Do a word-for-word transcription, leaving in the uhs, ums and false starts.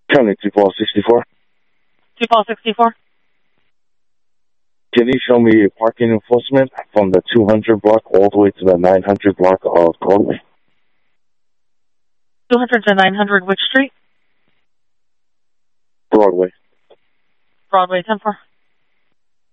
County two Paul sixty-four. two Paul sixty-four. Can you show me parking enforcement from the two hundred block all the way to the nine hundred block of Broadway? two hundred to nine hundred which street? Broadway. Broadway, ten four.